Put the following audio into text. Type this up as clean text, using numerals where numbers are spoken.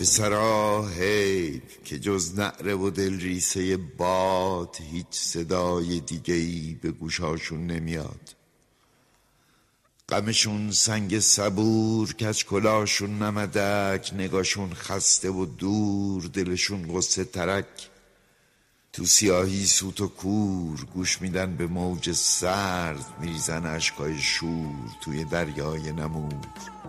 پسرا حیف که جز نعره و دلریسه باد هیچ صدای دیگه‌ای به گوشاشون نمیاد. غمشون سنگ صبور، کج کلاشون نمدک، نگاشون خسته و دور، دلشون غصه ترک. تو سیاهی سوت و کور گوش میدن به موج سرد، میریزن اشکای شور توی دریای نمور.